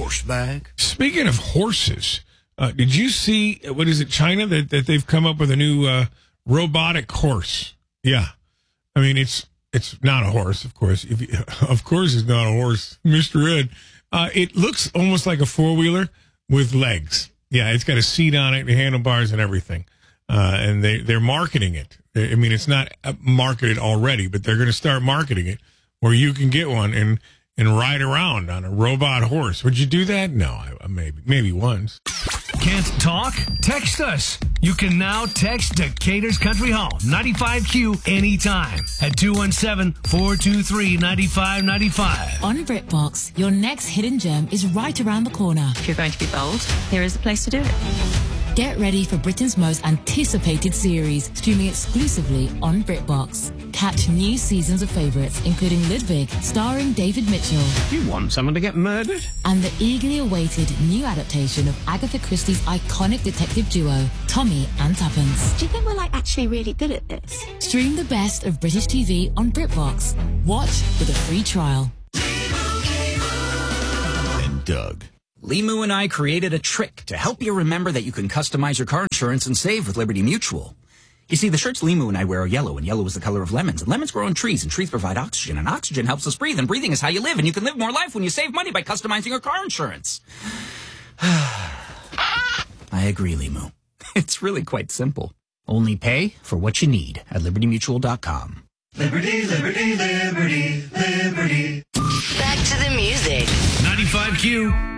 horseback. Speaking of horses, did you see, what is it, China, that they've come up with a new robotic horse? Yeah. I mean, it's not a horse, of course. Of course it's not a horse, Mr. Ed. It looks almost like a four-wheeler with legs. Yeah, it's got a seat on it, handlebars and everything. And they're marketing it. I mean, it's not marketed already, but they're going to start marketing it where you can get one and ride around on a robot horse. Would you do that? No, maybe once. Can't talk? Text us. You can now text Decatur's Country Hall 95Q anytime at 217-423-9595. On BritBox, your next hidden gem is right around the corner. If you're going to be bold, here is the place to do it. Get ready for Britain's most anticipated series, streaming exclusively on BritBox. Catch new seasons of favourites, including Ludwig, starring David Mitchell. You want someone to get murdered? And the eagerly awaited new adaptation of Agatha Christie's iconic detective duo, Tommy and Tuppence. Do you think we're actually really good at this? Stream the best of British TV on BritBox. Watch with a free trial. And Doug. Limu and I created a trick to help you remember that you can customize your car insurance and save with Liberty Mutual. You see, the shirts Limu and I wear are yellow, and yellow is the color of lemons. And lemons grow on trees, and trees provide oxygen, and oxygen helps us breathe, and breathing is how you live, and you can live more life when you save money by customizing your car insurance. I agree, Limu. It's really quite simple. Only pay for what you need at LibertyMutual.com. Liberty, liberty, liberty, liberty. Back to the music. 95Q.